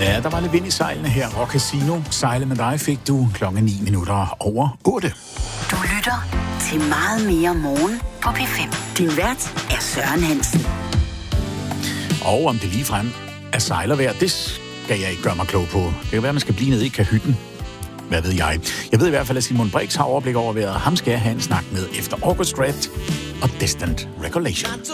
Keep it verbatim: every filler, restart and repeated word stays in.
Ja, der var lidt vind i sejlene her. Rock Casino. Sejle med dig fik du klokken ni minutter over otte. Du lytter til Meget Mere Morgen på P fem. Din vært er Søren Hansen. Og om det ligefrem er sejlervejr, det skal jeg ikke gøre mig klog på. Det kan være, at man skal blive nede i kahytten. Hvad ved jeg? Jeg ved i hvert fald, at Simon Brix har overblik over vejret. Ham skal jeg have en snak med efter August Red og Distant Recollection.